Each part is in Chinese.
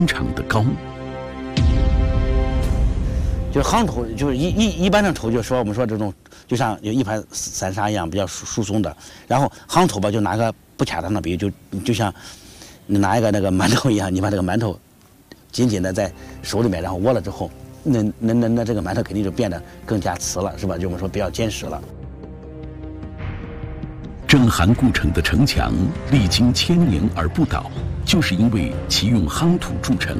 常的高。 就是夯土，就是一般的土，就是说我们说这种就像有一盘散沙一样比较疏松的，然后夯土吧就拿个不恰当的比喻，就像你拿一个那个馒头一样，你把这个馒头紧紧的在手里面，然后握了之后，那这个馒头肯定就变得更加瓷了，是吧？就我们说比较坚实了。 郑韩故城的城墙历经千年而不倒，就是因为其用夯土筑成。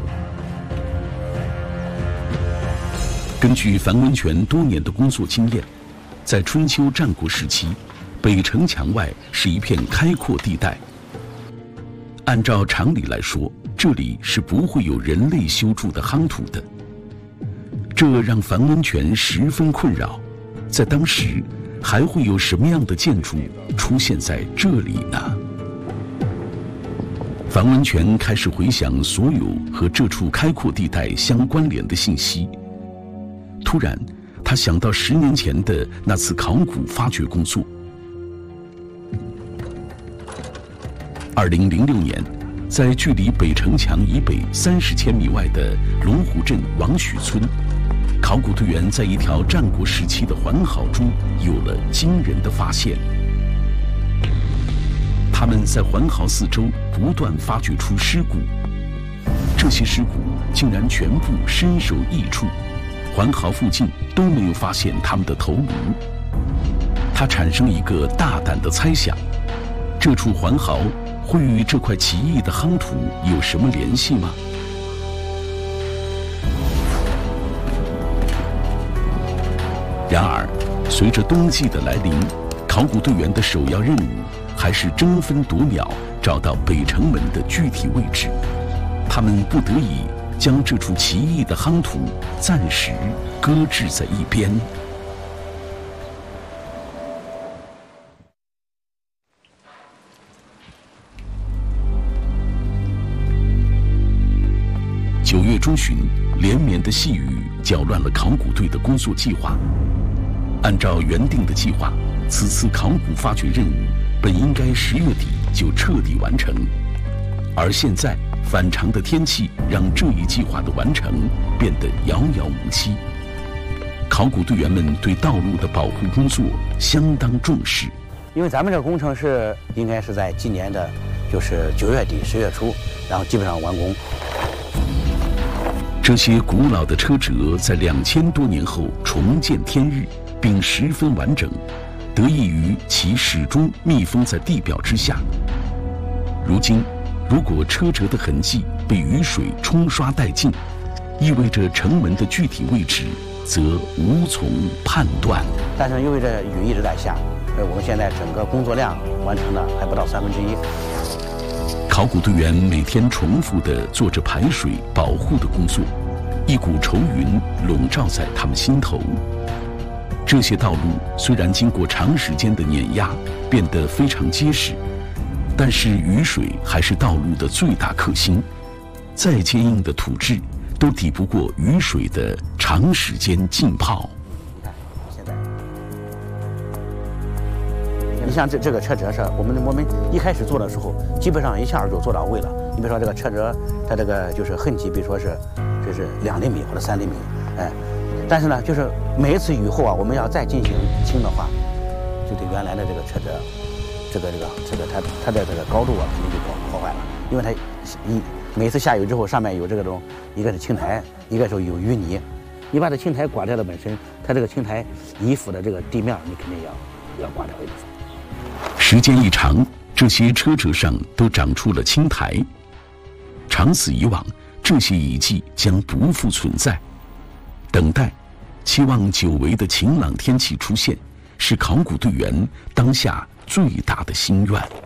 根据樊文全多年的工作经验，在春秋战国时期，北城墙外是一片开阔地带。按照常理来说，这里是不会有人类修筑的夯土的。这让樊文全十分困扰，在当时还会有什么样的建筑出现在这里呢？樊文全开始回想所有和这处开阔地带相关联的信息。突然，他想到10年前的那次考古发掘工作。2006年，在距离北城墙以北30千米外的龙湖镇王许村，考古队员在一条战国时期的环壕中有了惊人的发现。他们在环壕四周不断发掘出尸骨，这些尸骨竟然全部身首异处。环壕附近都没有发现他们的头颅，他产生一个大胆的猜想：这处环壕会与这块奇异的夯土有什么联系吗？然而，随着冬季的来临，考古队员的首要任务还是争分夺秒找到北城门的具体位置。他们不得已将这处奇异的夯土暂时搁置在一边。9月中旬，连绵的细雨搅乱了考古队的工作计划。按照原定的计划，此次考古发掘任务本应该10月底就彻底完成，而现在反常的天气让这一计划的完成变得遥遥无期。考古队员们对道路的保护工作相当重视， 因为咱们这个工程应该是在今年的，就是9月底10月初，然后基本上完工。 这些古老的车辙在2000多年后重见天日，并十分完整，得益于其始终密封在地表之下。如今，如果车辙的痕迹被雨水冲刷殆尽，意味着城门的具体位置则无从判断。 但是因为这雨一直在下，我们现在整个工作量完成的还不到1/3。 考古队员每天重复地做着排水保护的工作，一股愁云笼罩在他们心头。这些道路虽然经过长时间的碾压，变得非常结实，但是雨水还是道路的最大克星，再坚硬的土质都抵不过雨水的长时间浸泡。 你看，现在，你像这个车辙是我们一开始做的时候，基本上一下就做到位了。你比如说这个车辙，它这个就是痕迹，比如说这是2厘米或者3厘米，哎，但是呢，就是每一次雨后啊，我们要再进行清的话，就对原来的这个车辙。它的这个高度啊，肯定就破坏了，因为它每次下雨之后，上面有这种一个是青苔，一个是有淤泥，你把这青苔刮掉了本身，它这个青苔依附的这个地面，你肯定要刮掉一部分。 时间一长，这些车辙上都长出了青苔，长此以往，这些遗迹将不复存在。等待，期望久违的晴朗天气出现，是考古队员当下最大的心愿。